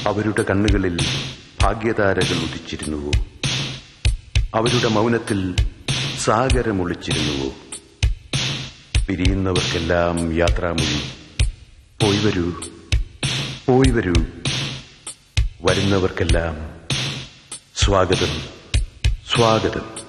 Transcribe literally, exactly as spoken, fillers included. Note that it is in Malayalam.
അവരുടെ കണ്ണുകളിൽ ഭാഗ്യതാരകൾ ഉദിച്ചിരുന്നുവോ? അവരുടെ മൗനത്തിൽ സാഗരമൊളിച്ചിരുന്നുവോ? പിരിയുന്നവർക്കെല്ലാം യാത്രാമൊഴി, പോയി വരൂ പോയി വരൂ. വരുന്നവർക്കെല്ലാം സ്വാഗതം സ്വാഗതം.